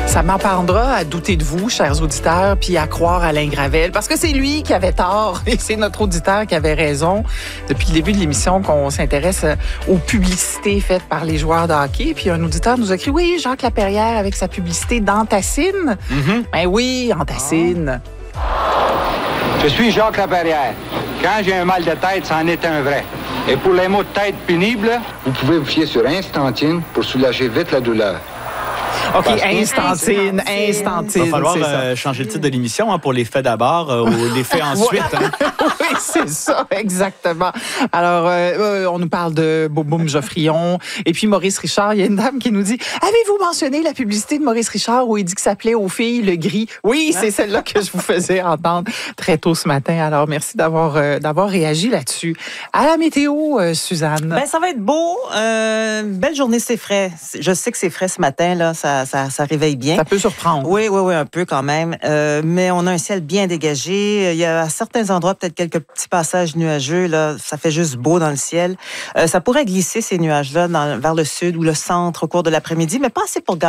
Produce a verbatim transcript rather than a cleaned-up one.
Ça m'apprendra à douter de vous, chers auditeurs, puis à croire à Alain Gravel, parce que c'est lui qui avait tort et c'est notre auditeur qui avait raison. Depuis le début de l'émission, qu'on s'intéresse aux publicités faites par les joueurs de hockey. Puis un auditeur nous a écrit, oui, Jacques Laperrière avec sa publicité d'Antacine. Mm-hmm. Ben oui, Antacine. Je suis Jacques Laperrière. Quand j'ai un mal de tête, c'en est un vrai. Et pour les maux de tête pénibles, vous pouvez vous fier sur Instantine pour soulager vite la douleur. OK, Instantine, Instantine. Il va falloir euh, changer le titre de l'émission hein, pour les faits d'abord euh, ou les faits ensuite. Hein. Oui, c'est ça, exactement. Alors, euh, on nous parle de Boum Boum Geoffrion. Et puis, Maurice Richard, il y a une dame qui nous dit, avez-vous mentionné la publicité de Maurice Richard où il dit que ça plaît aux filles, le gris? Oui, c'est celle-là que je vous faisais entendre très tôt ce matin. Alors, merci d'avoir, euh, d'avoir réagi là-dessus. À la météo, euh, Suzanne. Ben, ça va être beau. Euh, belle journée, c'est frais. Je sais que c'est frais ce matin, là. Ça, ça, ça réveille bien. Ça peut surprendre. Oui, oui, oui, un peu quand même. Euh, mais on a un ciel bien dégagé. Il y a à certains endroits peut-être quelques petits passages nuageux. Là, ça fait juste beau dans le ciel. Euh, ça pourrait glisser ces nuages-là dans, vers le sud ou le centre au cours de l'après-midi, mais pas assez pour